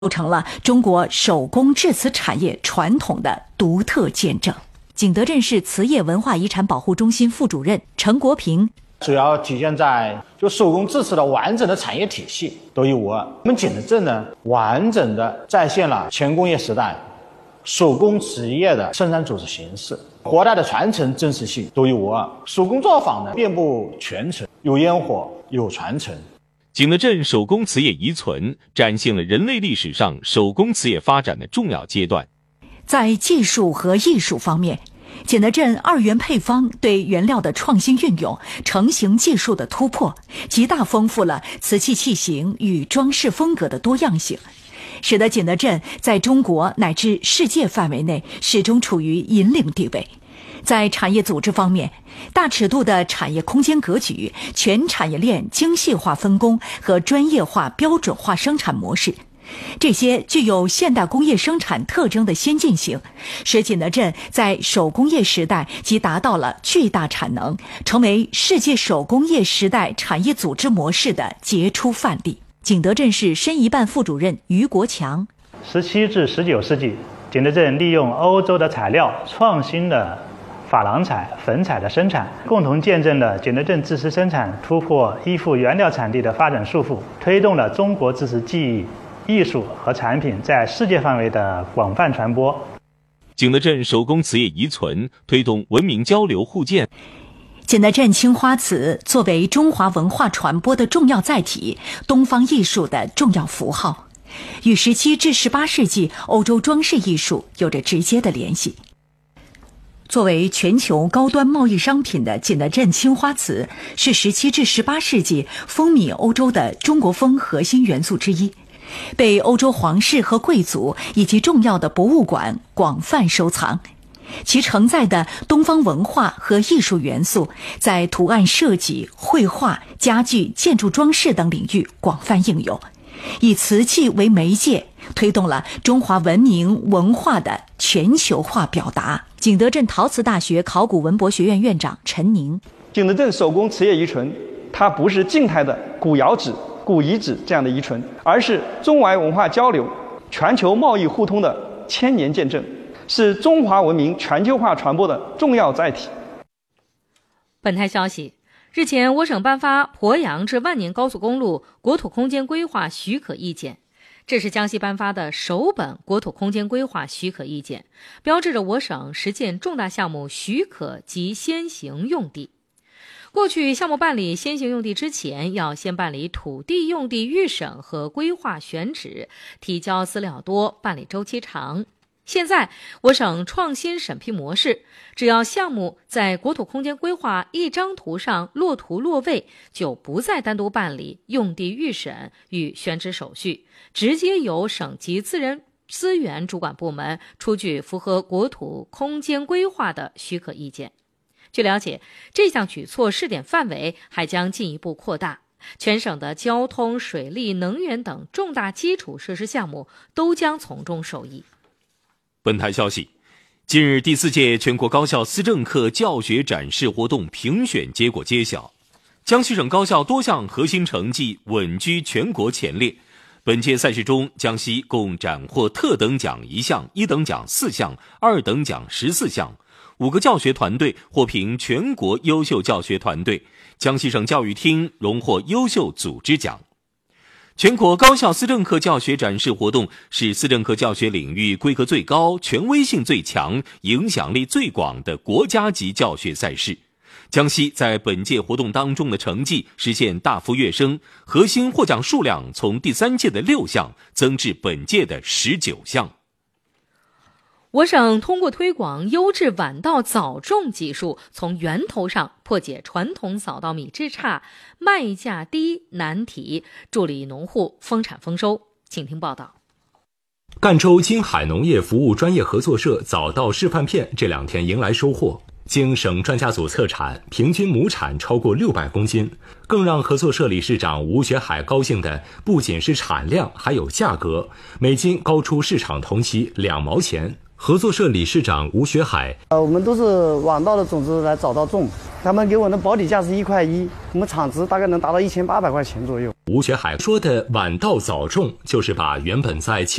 构成了中国手工制瓷产业传统的独特见证。景德镇市瓷业文化遗产保护中心副主任陈国平， 主要体现在手工制瓷的完整的产业体系独一无二。我们景德镇呢，完整的再现了前工业时代手工瓷业的生产组织形式，活代的传承真实性独一无二。手工作坊呢，遍布全城，有烟火，有传承。 景德镇手工瓷业遗存展现了人类历史上手工瓷业发展的重要阶段。 在技术和艺术方面，景德镇二元配方对原料的创新运用、成型技术的突破，极大丰富了瓷器器型与装饰风格的多样性，使得景德镇在中国乃至世界范围内始终处于引领地位。在产业组织方面，大尺度的产业空间格局、全产业链精细化分工和专业化标准化生产模式，这些具有现代工业生产特征的先进性，使景德镇在手工业时代即达到了巨大产能，成为世界手工业时代产业组织模式的杰出范例。景德镇市申遗办副主任于国强 ，17至19世纪，景德镇利用欧洲的材料，创新的珐琅彩、粉彩的生产，共同见证了景德镇制瓷生产突破依附原料产地的发展束缚，推动了中国制瓷技艺、艺术和产品在世界范围的广泛传播。 景德镇手工瓷业遗存推动文明交流互鉴。 景德镇青花瓷作为中华文化传播的重要载体，东方艺术的重要符号，与17至18世纪欧洲装饰艺术有着直接的联系。作为全球高端贸易商品的景德镇青花瓷，是17至18世纪风靡欧洲的中国风核心元素之一，被欧洲皇室和贵族以及重要的博物馆广泛收藏。其承载的东方文化和艺术元素，在图案设计、绘画、家具、建筑装饰等领域广泛应用，以瓷器为媒介，推动了中华文明文化的全球化表达。景德镇陶瓷大学考古文博学院院长陈宁， 景德镇手工瓷业遗存，它不是静态的古窑址、古遗址这样的遗存，而是中外文化交流、全球贸易互通的千年见证，是中华文明全球化传播的重要载体。 本台消息，日前我省颁发鄱阳至万年高速公路国土空间规划许可意见，这是江西颁发的首本国土空间规划许可意见，标志着我省实践重大项目许可及先行用地。过去项目办理先行用地之前，要先办理土地用地预审和规划选址，提交资料多，办理周期长。现在我省创新审批模式，只要项目在国土空间规划一张图上落图落位，就不再单独办理用地预审与选址手续，直接由省级自然资源主管部门出具符合国土空间规划的许可意见。据了解，这项举措试点范围还将进一步扩大，全省的交通、水利、能源等重大基础设施项目都将从中受益。 本台消息，近日第4届全国高校思政课教学展示活动评选结果揭晓，江西省高校多项核心成绩稳居全国前列。本届赛事中，江西共斩获特等奖1项、一等奖4项、二等奖14项，5个教学团队获评全国优秀教学团队，江西省教育厅荣获优秀组织奖。全国高校思政课教学展示活动是思政课教学领域规格最高、权威性最强、影响力最广的国家级教学赛事。江西在本届活动当中的成绩实现大幅跃升，核心获奖数量从第3届的6项增至本届的19项。 我省通过推广优质晚稻早种技术，从源头上破解传统早稻米质差、卖价低难题，助力农户丰产丰收。请听报道。 赣州金海农业服务专业合作社早稻示范片这2天迎来收获，经省专家组测产，平均亩产超过600公斤。更让合作社理事长吴学海高兴的不仅是产量，还有价格，每斤高出市场同期2毛钱。合作社理事长吴学海， 我们都是晚稻的种子来早稻种，他们给我的保底价是1块1，我们产值大概能达到1800块钱左右。 吴学海说的晚稻早种，就是把原本在